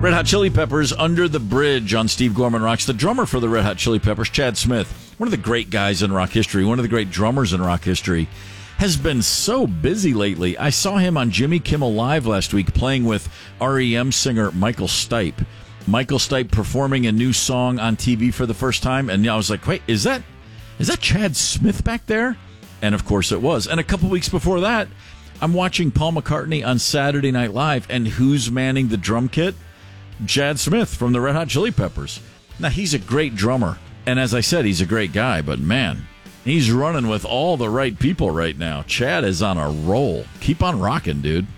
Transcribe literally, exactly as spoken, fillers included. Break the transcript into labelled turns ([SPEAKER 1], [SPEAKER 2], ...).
[SPEAKER 1] Red Hot Chili Peppers, Under the Bridge on Steve Gorman Rocks. The drummer for the Red Hot Chili Peppers, Chad Smith, one of the great guys in rock history, one of the great drummers in rock history, has been so busy lately. I saw him on Jimmy Kimmel Live last week playing with R E M singer Michael Stipe. Michael Stipe performing a new song on T V for the first time, and I was like, wait, is that is that Chad Smith back there? And of course it was. And a couple weeks before that, I'm watching Paul McCartney on Saturday Night Live, and who's manning the drum kit? Chad Smith from the Red Hot Chili Peppers. Now, he's a great drummer, and as I said, he's a great guy, but man, he's running with all the right people right now. Chad is on a roll. Keep on rocking, dude.